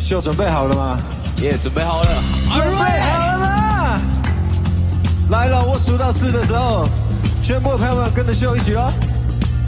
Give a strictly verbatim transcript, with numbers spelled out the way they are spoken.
秀准备好了吗？ 也、yeah, 准备好了。 准备好了吗？来了，我数到四的时候，全部的朋友们跟着秀一起咯。